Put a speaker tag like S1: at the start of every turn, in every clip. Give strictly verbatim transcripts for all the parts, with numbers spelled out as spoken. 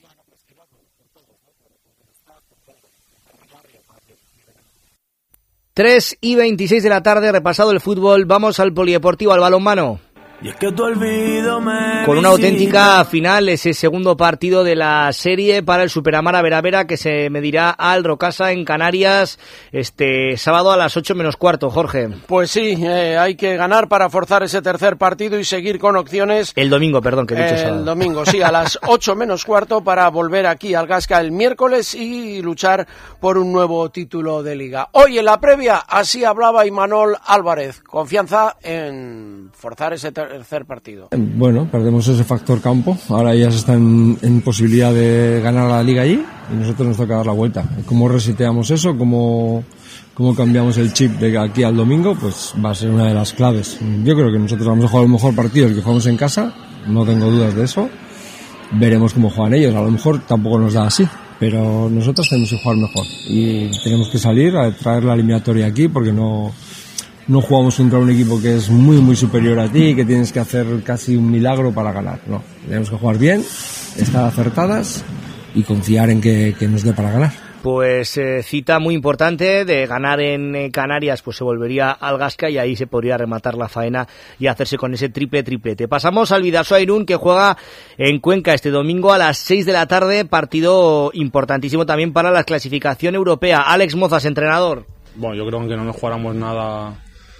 S1: tres y veintiséis de la tarde, repasado el fútbol, vamos al polideportivo, al balonmano.
S2: Y es que tu olvido me
S1: Con una auténtica final, ese segundo partido de la serie para el Superamara Veravera, que se medirá al Rocasa en Canarias este sábado a las ocho menos cuarto, Jorge.
S3: Pues sí, eh, hay que ganar para forzar ese tercer partido y seguir con opciones.
S1: El domingo, perdón, que he dicho
S3: El
S1: sábado.
S3: domingo, sí, a las ocho menos cuarto para volver aquí al Gasca el miércoles y luchar por un nuevo título de liga. Hoy en la previa, así hablaba Imanol Álvarez, confianza en forzar ese tercer tercer partido.
S4: Bueno, perdemos ese factor campo, ahora ya se están en posibilidad de ganar la liga allí y nosotros nos toca dar la vuelta. ¿Cómo reseteamos eso? ¿Cómo, cómo cambiamos el chip de aquí al domingo? Pues va a ser una de las claves. Yo creo que nosotros vamos a jugar el mejor partido, el que jugamos en casa, no tengo dudas de eso. Veremos cómo juegan ellos, a lo mejor tampoco nos da así, pero nosotros tenemos que jugar mejor y tenemos que salir a traer la eliminatoria aquí porque no... No jugamos contra un equipo que es muy muy superior a ti, que tienes que hacer casi un milagro para ganar. No, tenemos que jugar bien, estar acertadas y confiar en que, que nos dé para ganar.
S1: Pues eh, cita muy importante de ganar en eh, Canarias, pues se volvería al Gasca y ahí se podría rematar la faena y hacerse con ese triple triplete. Pasamos al Bidasoa Irún, que juega en Cuenca este domingo a las seis de la tarde, partido importantísimo también para la clasificación europea. Alex Mozas, entrenador.
S5: Bueno, yo creo que aunque no nos jugáramos nada,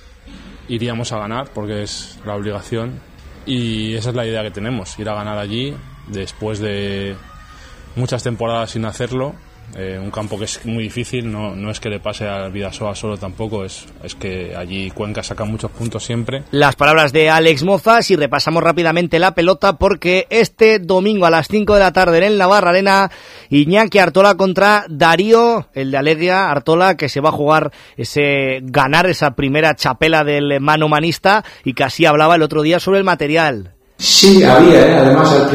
S5: iríamos a ganar porque es la obligación y esa es la idea que tenemos, ir a ganar allí después de muchas temporadas sin hacerlo. Eh, un campo que es muy difícil, no, no es que le pase al Bidasoa solo tampoco, es, es que allí Cuenca saca muchos puntos siempre.
S1: Las palabras de Alex Mozas y repasamos rápidamente la pelota porque este domingo a las cinco de la tarde en el Navarra Arena, Iñaki Artola contra Darío, el de Alegria, Artola, que se va a jugar ese ganar esa primera chapela del mano manista y que así hablaba el otro día sobre el material.
S6: Sí, había, ¿eh? Además al